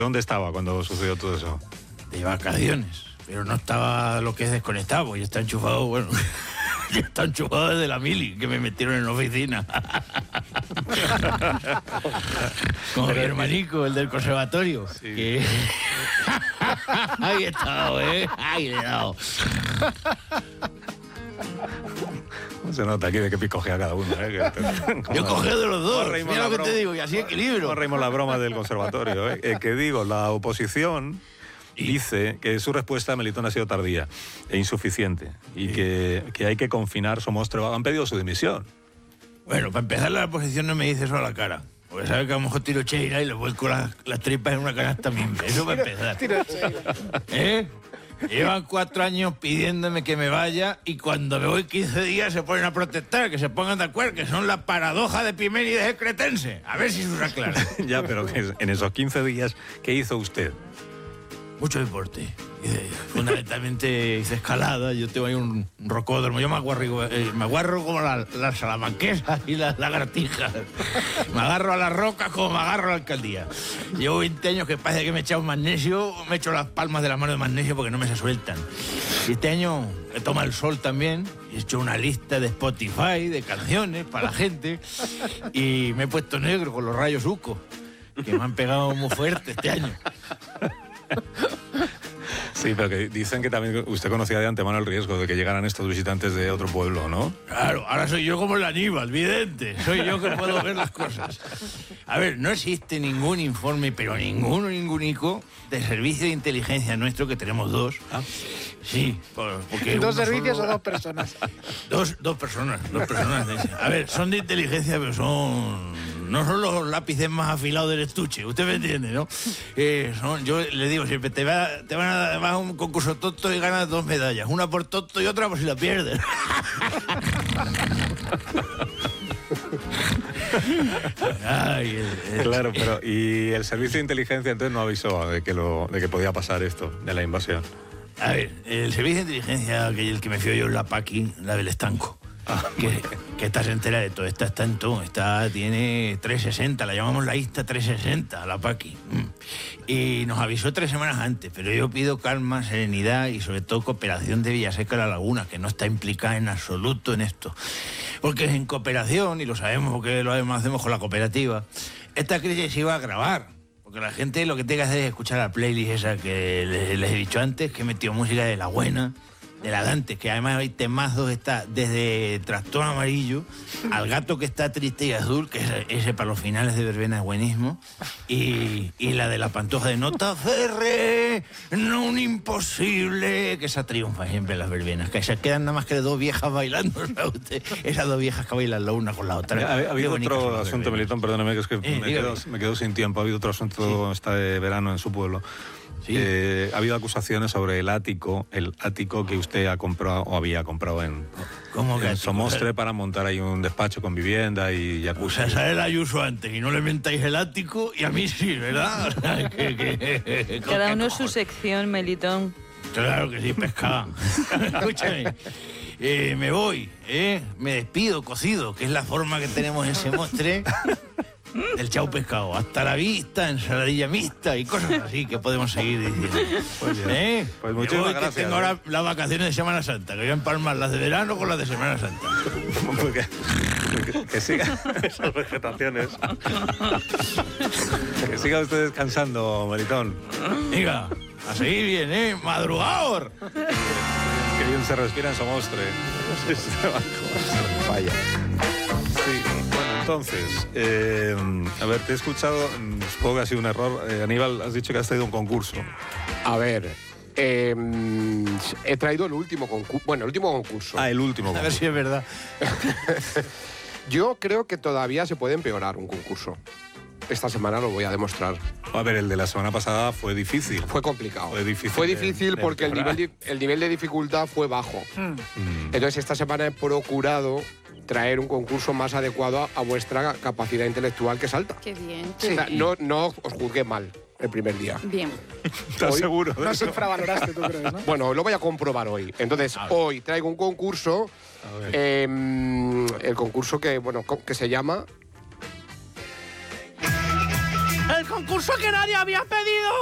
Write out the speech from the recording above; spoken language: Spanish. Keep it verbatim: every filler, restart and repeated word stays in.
¿Dónde estaba cuando sucedió todo eso? De vacaciones, pero no estaba lo que es desconectado, porque yo estaba enchufado, bueno, yo estaba enchufado desde la mili, que me metieron en la oficina. Con mi hermanico, el del conservatorio. Sí. Que... Ahí he estado, ¿eh? Ahí le he dado. Se nota aquí de qué picogea cada uno, ¿eh? Que, yo cogeo de los dos, mira lo que te digo, y así equilibrio. No reímos la broma del conservatorio, ¿eh? Eh, que digo, la oposición ¿Y? dice que su respuesta a Melitón ha sido tardía e insuficiente y ¿Sí? que, que hay que confinar Somostre. Han pedido su dimisión. Bueno, para empezar, la oposición no me dice eso a la cara. Porque sabe que a lo mejor tiro cheira y le vuelco las, las tripas en una canasta mimbre. Eso para empezar. Tiro cheira. ¿Eh? Llevan cuatro años pidiéndome que me vaya y cuando me voy quince días se ponen a protestar, que se pongan de acuerdo, que son la paradoja de Piménides el cretense. A ver si se usa claro. Ya, pero que en esos quince días, ¿qué hizo usted? Mucho deporte. Fundamentalmente hice escalada, yo tengo ahí un rocódromo, yo me aguarro, eh, me aguarro como las la salamanquesas y las lagartijas. Me agarro a las rocas como me agarro a la alcaldía. Llevo veinte años que parece que me he echado un magnesio, me he hecho las palmas de la mano de magnesio porque no me se sueltan. Y este año he tomado el sol también, he hecho una lista de Spotify, de canciones para la gente, y me he puesto negro con los rayos Uco, que me han pegado muy fuerte este año. Sí, pero que dicen que también usted conocía de antemano el riesgo de que llegaran estos visitantes de otro pueblo, ¿no? Claro, ahora soy yo como el Aníbal, vidente. Soy yo que puedo ver las cosas. A ver, no existe ningún informe, pero ninguno, ningunico, de servicio de inteligencia nuestro, que tenemos dos. ¿Ah? Sí, porque... ¿Dos servicios solo... o dos personas? Dos, dos personas, dos personas. A ver, son de inteligencia, pero son... No son los lápices más afilados del estuche, usted me entiende, ¿no? Eh, son, yo le digo siempre, te, va, te van a dar a un concurso tonto y ganas dos medallas. Una por tonto y otra por si la pierdes. Ay, el, el, claro, pero ¿y el servicio de inteligencia entonces no avisó de que, lo, de que podía pasar esto, de la invasión? A ver, el servicio de inteligencia, que el que me fío yo es la Paqui, la del estanco. Ah, que, que esta se entera de todo, esta está en todo, esta tiene trescientos sesenta, la llamamos la Ista trescientos sesenta, la Paqui. Y nos avisó tres semanas antes, pero yo pido calma, serenidad y sobre todo cooperación de Villaseca La Laguna, que no está implicada en absoluto en esto. Porque en cooperación, y lo sabemos porque lo hacemos con la cooperativa, esta crisis se iba a agravar. Porque la gente lo que tiene que hacer es escuchar la playlist esa que les, les he dicho antes, que he metido música de la buena, de la Dante, que además hay temazos, está desde Tractor Amarillo al Gato que está triste y azul, que ese, ese para los finales de verbena es buenísimo, y, y la de la Pantoja de Nota Ferre, no un imposible, que esa triunfa siempre en las verbenas, que se quedan nada más que dos viejas bailando, ¿sabe usted? Esas dos viejas que bailan la una con la otra. Ha, ha habido otro asunto, Melitón, perdóname, que es que eh, me, quedo, me quedo sin tiempo. Ha habido otro asunto sí. este verano en su pueblo. Sí. Eh, ha habido acusaciones sobre el ático, el ático que usted ha comprado o había comprado en, ¿Cómo en Somostre para montar ahí un despacho con vivienda y jacuzzi. O sea, sale el Ayuso antes y no le mentáis el ático y a mí sí, ¿verdad? que, que, Cada uno su sección, Melitón. Claro que sí, pescada. Escúchame. Eh, me voy, ¿eh? Me despido, cocido, que es la forma que tenemos en Somostre. El chau pescado, hasta la vista, ensaladilla mixta y cosas así que podemos seguir diciendo. Pues, ¿Eh? pues muchísimas voy, gracias. Que tengo ahora las vacaciones de Semana Santa, que voy a empalmar las de verano con las de Semana Santa. que, que, que siga esas vegetaciones. Que siga usted descansando, Melitón. Diga, a seguir bien, ¿eh? ¡Madrugador! Que bien se respira en Somostre. Vaya. Sí. Entonces, eh, a ver, te he escuchado, supongo que ha sido un error. Eh, Aníbal, has dicho que has traído un concurso. A ver, eh, he traído el último concurso. Bueno, el último concurso. Ah, el último concurso. A ver si es verdad. Yo creo que todavía se puede empeorar un concurso. Esta semana lo voy a demostrar. A ver, el de la semana pasada fue difícil. Fue complicado. Fue difícil. Fue difícil de, porque de el, nivel de, el nivel de dificultad fue bajo. Mm. Entonces, esta semana he procurado traer un concurso más adecuado a, a vuestra capacidad intelectual, que es alta. Qué bien. Qué sí. bien. No, no os juzgué mal el primer día. Bien. ¿Estás seguro? No se infravaloraste, tú crees, ¿no? Bueno, lo voy a comprobar hoy. Entonces, hoy traigo un concurso, eh, el concurso que, bueno, que se llama... El concurso concurso que nadie había pedido.